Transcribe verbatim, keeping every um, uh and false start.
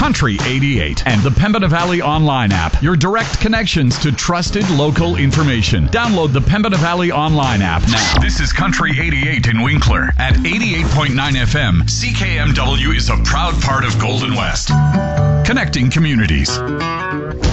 Country eighty-eight, and the Pembina Valley Online app, your direct connections to trusted local information. Download the Pembina Valley Online app now. This is Country eighty-eight in Winkler. At eighty-eight point nine F M, C K M W is a proud part of Golden West. Connecting communities.